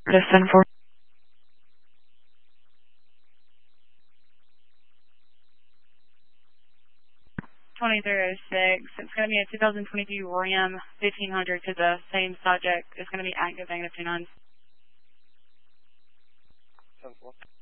Listen for 2306. It's going to be a 2022 Ram 1500 to the same subject. It's going to be active negative 29. 10-4.